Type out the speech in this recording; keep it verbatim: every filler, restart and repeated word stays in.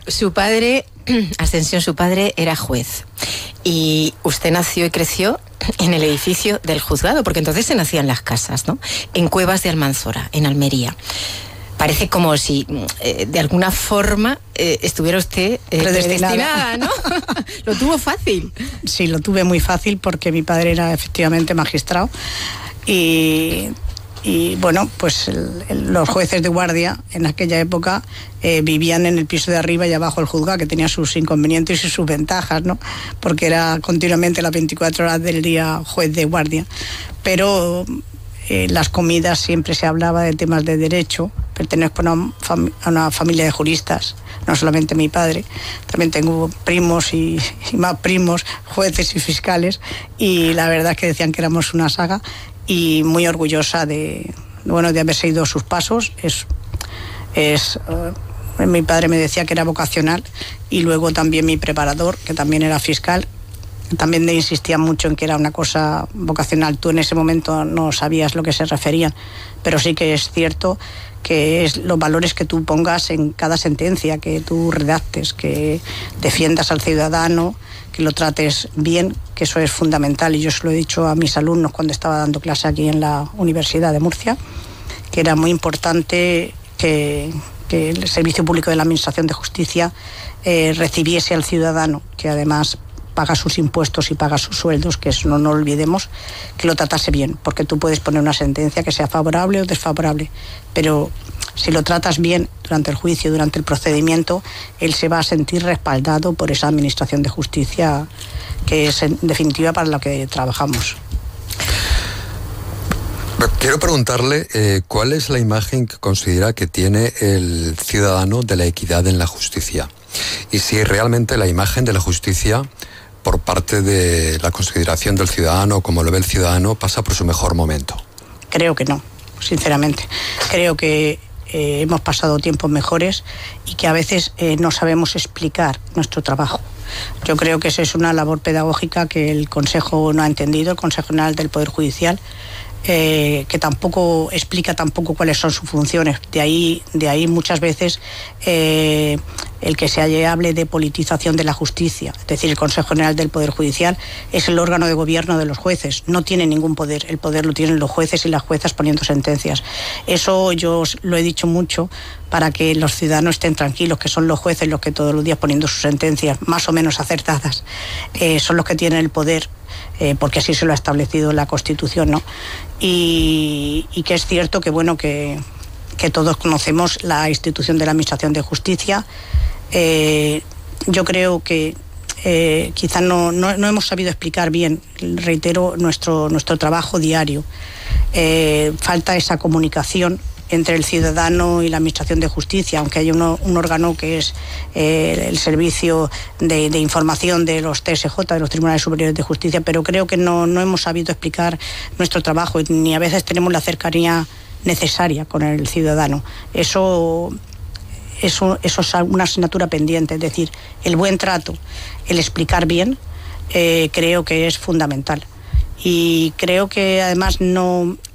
su padre, Ascensión, su padre era juez. Y usted nació y creció en el edificio del juzgado, porque entonces se nacían las casas, ¿no? En Cuevas de Almanzora, en Almería. Parece como si eh, de alguna forma eh, estuviera usted eh, predestinada, ¿no? Lo tuvo fácil. Sí, lo tuve muy fácil porque mi padre era efectivamente magistrado y, y bueno, pues el, el, los jueces de guardia en aquella época eh, vivían en el piso de arriba y abajo el juzgado, que tenía sus inconvenientes y sus ventajas, ¿no? Porque era continuamente las veinticuatro horas del día juez de guardia. Pero Eh, las comidas siempre se hablaba de temas de derecho. Pertenezco a una, fam- a una familia de juristas, no solamente mi padre, también tengo primos y, y más primos, jueces y fiscales, y la verdad es que decían que éramos una saga, y muy orgullosa de, bueno, de haber seguido sus pasos. Es, es uh, mi padre me decía que era vocacional, y luego también mi preparador, que también era fiscal, también me insistía mucho en que era una cosa vocacional. Tú en ese momento no sabías lo que se referían, pero sí que es cierto que es los valores que tú pongas en cada sentencia, que tú redactes, que defiendas al ciudadano, que lo trates bien, que eso es fundamental. Y yo se lo he dicho a mis alumnos cuando estaba dando clase aquí en la Universidad de Murcia, que era muy importante que, que el Servicio Público de la Administración de Justicia eh, recibiese al ciudadano, que además paga sus impuestos y paga sus sueldos, que eso no, no olvidemos, que lo tratase bien, porque tú puedes poner una sentencia que sea favorable o desfavorable, pero si lo tratas bien durante el juicio, durante el procedimiento, él se va a sentir respaldado por esa administración de justicia, que es en definitiva para lo que trabajamos. Quiero preguntarle eh, cuál es la imagen que considera que tiene el ciudadano de la equidad en la justicia, y si realmente la imagen de la justicia por parte de la consideración del ciudadano, como lo ve el ciudadano, pasa por su mejor momento. Creo que no, sinceramente. Creo que eh, hemos pasado tiempos mejores y que a veces eh, no sabemos explicar nuestro trabajo. Yo creo que esa es una labor pedagógica que el Consejo no ha entendido, el Consejo General del Poder Judicial, eh, que tampoco explica tampoco cuáles son sus funciones. De ahí, de ahí muchas veces eh, el que se hable de politización de la justicia. Es decir, el Consejo General del Poder Judicial es el órgano de gobierno de los jueces, no tiene ningún poder, el poder lo tienen los jueces y las juezas poniendo sentencias. Eso yo lo he dicho mucho para que los ciudadanos estén tranquilos, que son los jueces los que todos los días poniendo sus sentencias más o menos acertadas, eh, son los que tienen el poder, eh, porque así se lo ha establecido la Constitución, ¿no? Y, y que es cierto que, bueno, que, que todos conocemos la institución de la Administración de Justicia. Eh, yo creo que eh, quizás no, no, no hemos sabido explicar bien, reitero, nuestro, nuestro trabajo diario. Eh, falta esa comunicación entre el ciudadano y la Administración de Justicia, aunque hay uno, un órgano que es eh, el Servicio de, de Información de los T S J, de los Tribunales Superiores de Justicia, pero creo que no, no hemos sabido explicar nuestro trabajo, ni a veces tenemos la cercanía necesaria con el ciudadano. Eso, eso, eso es una asignatura pendiente, es decir, el buen trato, el explicar bien, eh, creo que es fundamental. Y creo que además no,